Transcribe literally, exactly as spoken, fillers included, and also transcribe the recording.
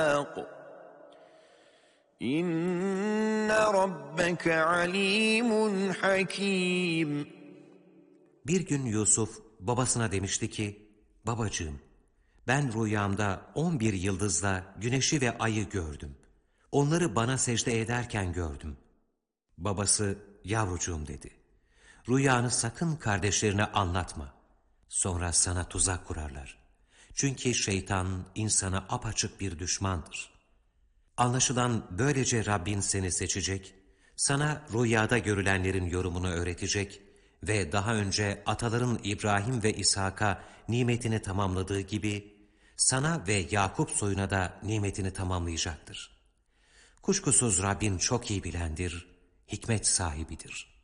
İnne rabbeke alimun hakim. Bir gün Yusuf babasına demişti ki, babacığım, ben rüyamda on bir yıldızla güneşi ve ayı gördüm. Onları bana secde ederken gördüm. Babası, yavrucuğum dedi, rüyanı sakın kardeşlerine anlatma. Sonra sana tuzak kurarlar. Çünkü şeytan insana apaçık bir düşmandır. Anlaşılan böylece Rabbin seni seçecek, sana rüyada görülenlerin yorumunu öğretecek ve daha önce ataların İbrahim ve İshak'a nimetini tamamladığı gibi sana ve Yakup soyuna da nimetini tamamlayacaktır. Kuşkusuz Rabbin çok iyi bilendir, hikmet sahibidir.